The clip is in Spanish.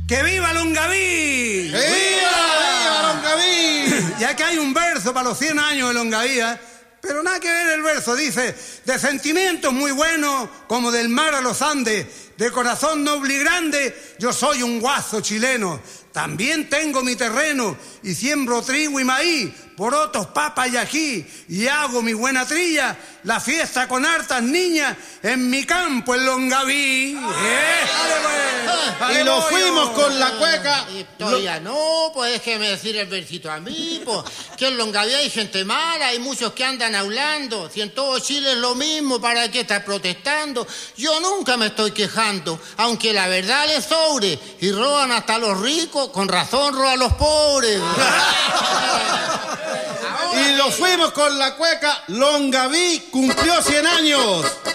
¡Que viva Longaví! ¡Viva! ¡Viva Longaví! Ya que hay un verso para los 100 años de Longaví, pero nada que ver el verso. Dice, de sentimientos muy buenos, como del mar a los Andes, de corazón noble y grande, yo soy un guaso chileno. También tengo mi terreno y siembro trigo y maíz, porotos, papas y ají, y hago mi buena trilla, la fiesta con hartas niñas en mi campo en Longaví. Y nos fuimos con la cueca. Y todavía no, pues déjeme decir el versito a mí, pues, que en Longaví hay gente mala, hay muchos que andan hablando. Si en todo Chile es lo mismo, ¿para qué estar protestando? Yo nunca me estoy quejando, aunque la verdad les sobre y roban hasta los ricos, con razón roban los pobres. Y nos fuimos con la cueca. Longaví cumplió 100 años.